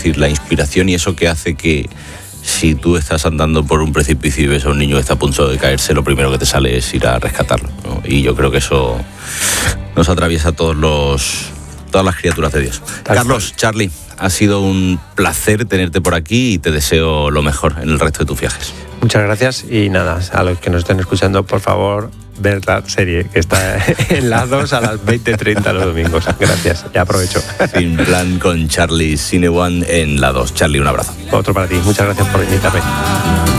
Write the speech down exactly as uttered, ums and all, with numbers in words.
decir, la inspiración y eso que hace que si tú estás andando por un precipicio y ves a un niño que está a punto de caerse, lo primero que te sale es ir a rescatarlo, ¿no? Y yo creo que eso nos atraviesa a todos los, todas las criaturas de Dios. Tal Carlos, cual. Charly, ha sido un placer tenerte por aquí y te deseo lo mejor en el resto de tus viajes. Muchas gracias y nada, a los que nos estén escuchando, por favor, ver la serie que está en las dos a las veinte treinta los domingos. Gracias, ya aprovecho. Sin plan con Charly Cineone en la dos. Charly, un abrazo. Otro para ti, muchas gracias por invitarme.